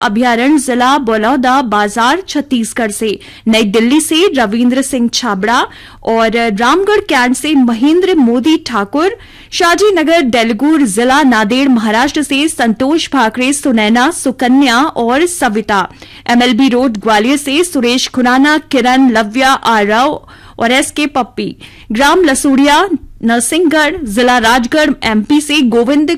अभ्यारण्य जिला बलौदा बाजार छत्तीसगढ़ से, नई दिल्ली से रविंद्र सिंह छाबड़ा और रामगढ़ कैंट से महेंद्र मोदी ठाकुर, शाजीनगर डेलगुर जिला नांदेड़ महाराष्ट्र से संतोष भाकरे, सुनैना, सुकन्या और सविता, एमएलबी रोड ग्वालियर से सुरेश खुराना, किरण, लव्या, आरव और एसके पप्पी, ग्राम लसूड़िया नरसिंहगढ़ जिला राजगढ़ एमपी से गोविंद